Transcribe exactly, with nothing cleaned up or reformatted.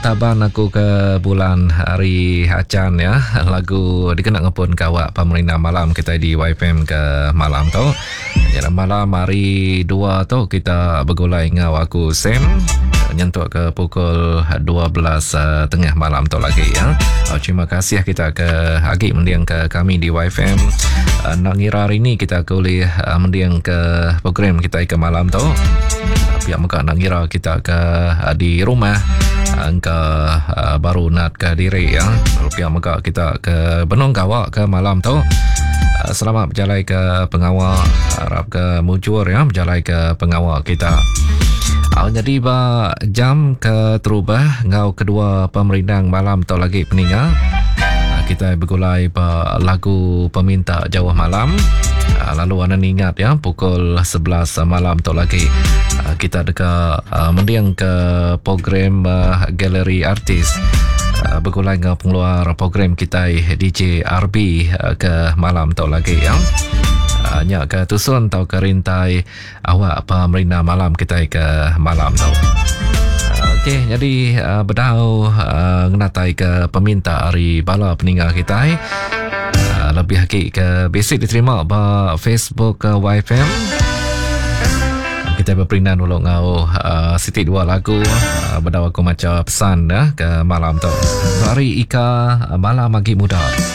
taban aku ke bulan hari acan ya. Lagu dikenal ngepun kawak pemerintah malam kita di Y F M ke malam tu. Jadi malam hari dua tu kita bergulai ngau aku Sam. Nyentuk ke pukul dua belas uh, tengah malam tu lagi ya. Uh, terima kasih kita ke Agi mendiang ke kami di Y F M. Uh, nak ngira hari ni kita boleh uh, mendiang ke program kita ke malam tu. Uh, pihak muka nak ngira kita ke uh, di rumah uh, ke uh, baru nak ke diri ya. Lalu pihak muka kita ke Benong Kawak ke malam tu. Uh, selamat berjalan ke pengawal, harap ke mujur ya, berjalan ke pengawal kita. Oh, jadi ba jam ke terubah ngau kedua pemerintang malam tu lagi peninggal. Kita bergulai ba lagu peminta jauh malam. Lalu anda ingat ya pukul sebelas malam tu lagi kita dekat uh, mendiang ke program uh, galeri artis. Uh, bergulai ngau pengeluar program kita D J R B uh, ke malam tu lagi ya. Nyak ke tusun tau ke rintai awak pemerintah malam kita ke malam tau. Okey, jadi uh, berdau uh, ngenatai ke peminta hari bala peninggal kita. Uh, lebih hakik ke basic diterima ba Facebook ke Y F M. Kita berperindan dulu ngau uh, Siti dua lagu uh, berdau aku macam pesan uh, ke malam tau. Hari Ika uh, malam pagi muda.